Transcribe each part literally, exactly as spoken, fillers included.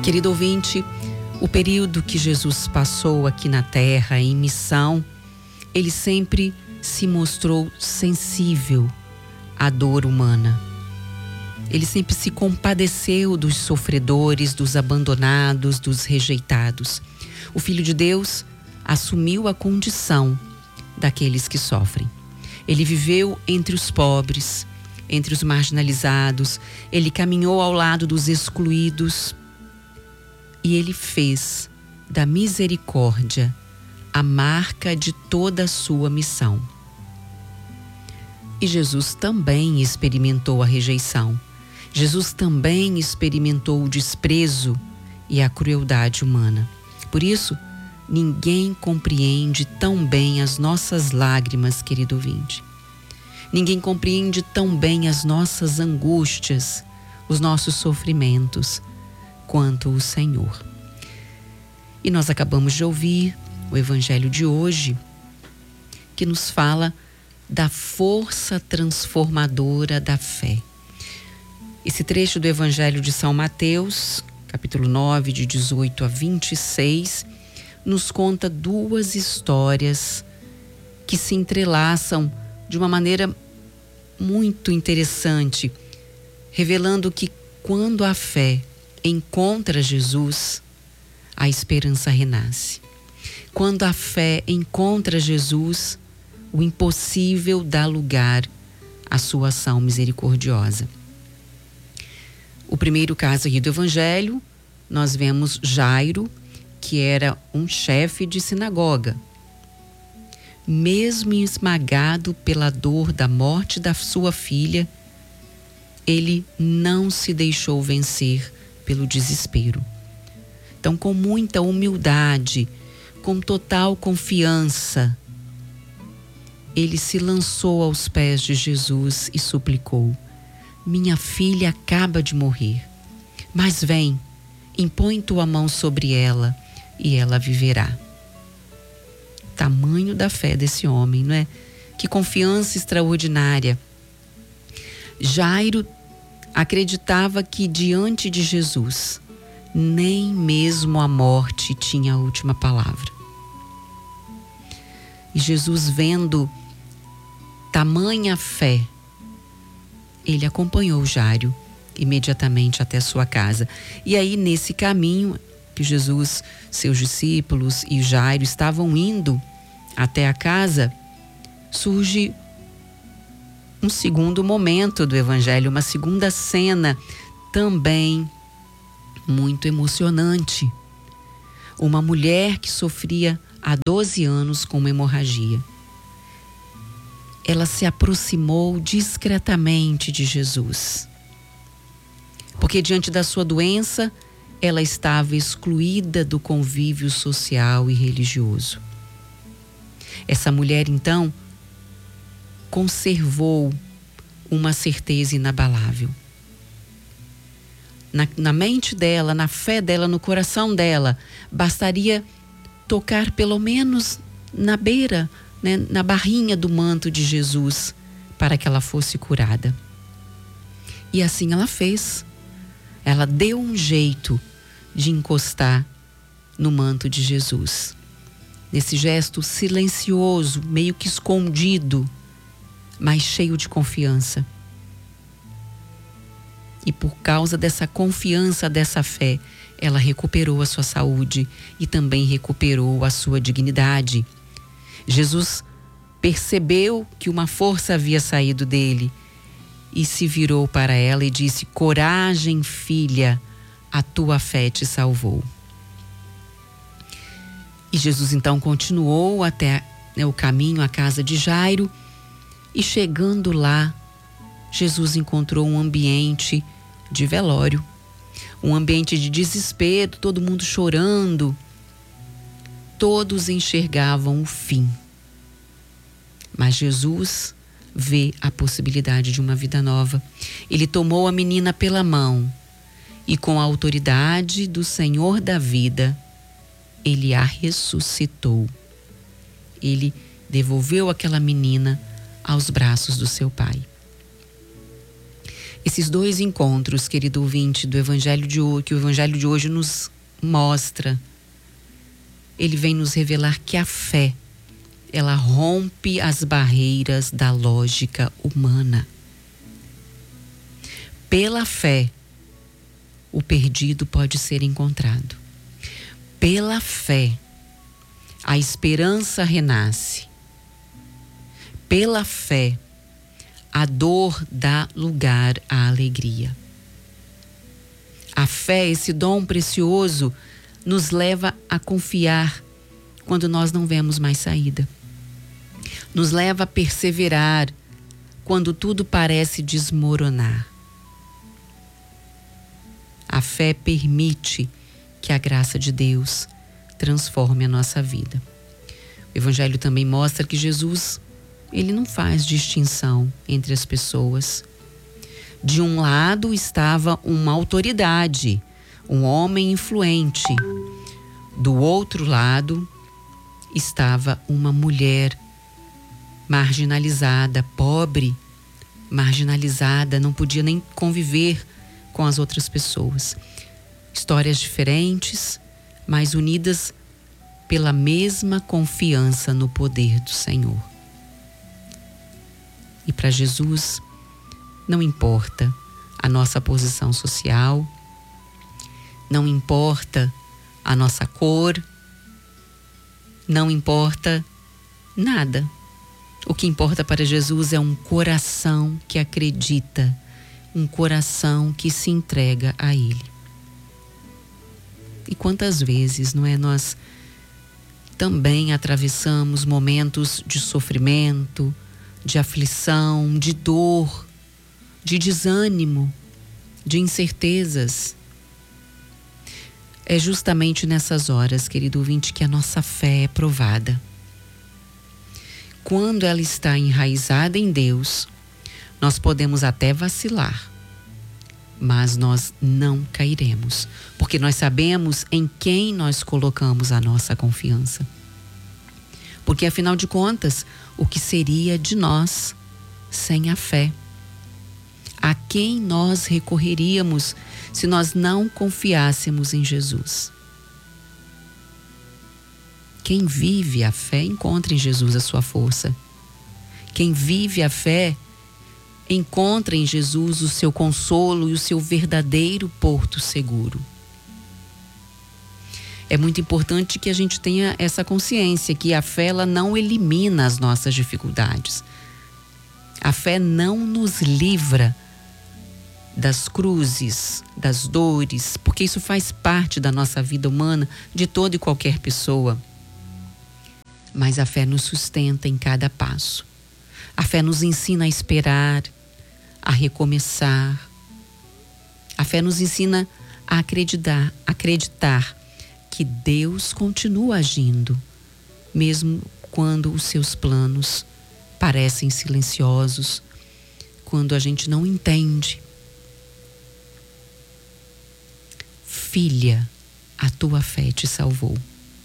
Querido ouvinte, o período que Jesus passou aqui na terra em missão, ele sempre se mostrou sensível à dor humana. Ele sempre se compadeceu dos sofredores, dos abandonados, dos rejeitados. O Filho de Deus assumiu a condição daqueles que sofrem. Ele viveu entre os pobres, entre os marginalizados, ele caminhou ao lado dos excluídos e ele fez da misericórdia a marca de toda a sua missão. E Jesus também experimentou a rejeição. Jesus também experimentou o desprezo e a crueldade humana. Por isso, ninguém compreende tão bem as nossas lágrimas, querido ouvinte. Ninguém compreende tão bem as nossas angústias, os nossos sofrimentos, quanto o Senhor. E nós acabamos de ouvir o Evangelho de hoje, que nos fala da força transformadora da fé. Esse trecho do Evangelho de São Mateus, capítulo nove, de dezoito a vinte e seis, nos conta duas histórias que se entrelaçam de uma maneira muito interessante, revelando que quando a fé encontra Jesus, a esperança renasce. Quando a fé encontra Jesus, o impossível dá lugar à sua ação misericordiosa. O primeiro caso aqui do Evangelho, nós vemos Jairo, que era um chefe de sinagoga. Mesmo esmagado pela dor da morte da sua filha, ele não se deixou vencer pelo desespero. Então, com muita humildade, com total confiança, ele se lançou aos pés de Jesus e suplicou: minha filha acaba de morrer, mas vem, impõe tua mão sobre ela e ela viverá. Tamanho da fé desse homem, não é? Que confiança extraordinária. Jairo acreditava que diante de Jesus, nem mesmo a morte tinha a última palavra. E Jesus, vendo tamanha fé, ele acompanhou Jairo imediatamente até sua casa. E aí, nesse caminho que Jesus, seus discípulos e Jairo estavam indo até a casa, surge um segundo momento do Evangelho, uma segunda cena também muito emocionante. Uma mulher que sofria há doze anos com uma hemorragia. Ela se aproximou discretamente de Jesus, porque diante da sua doença, ela estava excluída do convívio social e religioso. Essa mulher, então, conservou uma certeza inabalável. Na, na mente dela, na fé dela, no coração dela, bastaria tocar pelo menos na beira, né, na barrinha do manto de Jesus, para que ela fosse curada. E assim ela fez. Ela deu um jeito de encostar no manto de Jesus. Nesse gesto silencioso, meio que escondido, mas cheio de confiança. E por causa dessa confiança, dessa fé, ela recuperou a sua saúde e também recuperou a sua dignidade. Jesus percebeu que uma força havia saído dele e se virou para ela e disse: coragem, filha, a tua fé te salvou. E Jesus então continuou até, né, o caminho à casa de Jairo, e chegando lá, Jesus encontrou um ambiente de velório, um ambiente de desespero, todo mundo chorando. Todos enxergavam o fim. Mas Jesus vê a possibilidade de uma vida nova. Ele tomou a menina pela mão e, com a autoridade do Senhor da vida, ele a ressuscitou. Ele devolveu aquela menina aos braços do seu pai. Esses dois encontros, querido ouvinte, do Evangelho de hoje, que o Evangelho de hoje nos mostra, ele vem nos revelar que a fé, ela rompe as barreiras da lógica humana. Pela fé, o perdido pode ser encontrado. Pela fé, a esperança renasce. Pela fé, a dor dá lugar à alegria. A fé, esse dom precioso, nos leva a confiar quando nós não vemos mais saída. Nos leva a perseverar quando tudo parece desmoronar. A fé permite que a graça de Deus transforme a nossa vida. O Evangelho também mostra que Jesus, ele não faz distinção entre as pessoas. De um lado estava uma autoridade, um homem influente. Do outro lado estava uma mulher marginalizada, pobre, marginalizada, não podia nem conviver com as outras pessoas. Histórias diferentes, mas unidas pela mesma confiança no poder do Senhor. E para Jesus, não importa a nossa posição social, não importa a nossa cor, não importa nada. O que importa para Jesus é um coração que acredita, um coração que se entrega a Ele. E quantas vezes, não é, nós também atravessamos momentos de sofrimento, de aflição, de dor, de desânimo, de incertezas. É justamente nessas horas, querido ouvinte, que a nossa fé é provada. Quando ela está enraizada em Deus, nós podemos até vacilar, mas nós não cairemos, porque nós sabemos em quem nós colocamos a nossa confiança. Porque, afinal de contas, o que seria de nós sem a fé? A quem nós recorreríamos se nós não confiássemos em Jesus? Quem vive a fé encontra em Jesus a sua força. Quem vive a fé encontra em Jesus o seu consolo e o seu verdadeiro porto seguro. É muito importante que a gente tenha essa consciência que a fé, ela não elimina as nossas dificuldades. A fé não nos livra das cruzes, das dores, porque isso faz parte da nossa vida humana, de toda e qualquer pessoa. Mas a fé nos sustenta em cada passo. A fé nos ensina a esperar, a recomeçar. A fé nos ensina a acreditar, acreditar que Deus continua agindo, mesmo quando os seus planos parecem silenciosos, quando a gente não entende. Filha, a tua fé te salvou.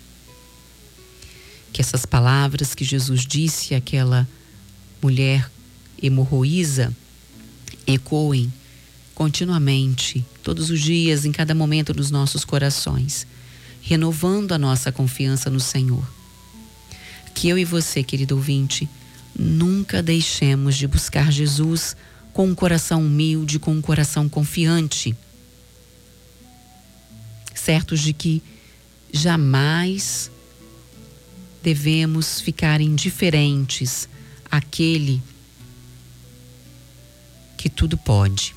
Que essas palavras que Jesus disse àquela mulher hemorroísa ecoem continuamente, todos os dias, em cada momento dos nossos corações, renovando a nossa confiança no Senhor. Que eu e você, querido ouvinte, nunca deixemos de buscar Jesus com um coração humilde, com um coração confiante, certos de que jamais devemos ficar indiferentes àquele que tudo pode.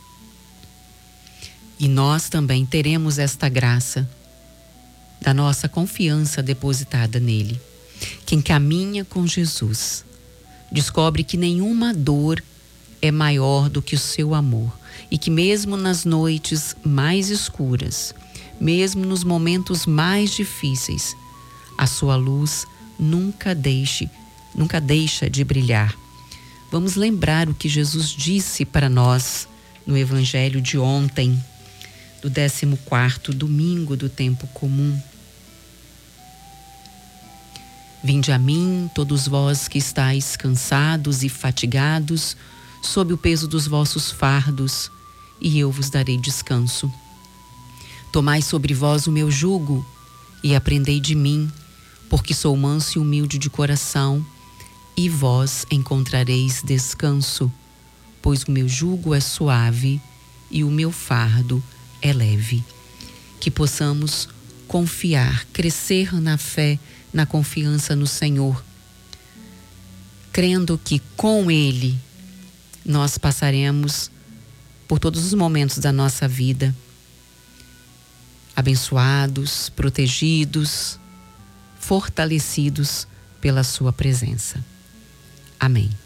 E nós também teremos esta graça da nossa confiança depositada nele. Quem caminha com Jesus descobre que nenhuma dor é maior do que o seu amor e que mesmo nas noites mais escuras, mesmo nos momentos mais difíceis, a sua luz nunca deixe, nunca deixa de brilhar. Vamos lembrar o que Jesus disse para nós no Evangelho de ontem, do décimo quarto domingo do tempo comum. Vinde a mim, todos vós que estáis cansados e fatigados, sob o peso dos vossos fardos, e eu vos darei descanso. Tomai sobre vós o meu jugo e aprendei de mim, porque sou manso e humilde de coração, e vós encontrareis descanso, pois o meu jugo é suave e o meu fardo é leve. Que possamos confiar, crescer na fé, na confiança no Senhor, crendo que com Ele nós passaremos por todos os momentos da nossa vida, abençoados, protegidos, fortalecidos pela sua presença. Amém.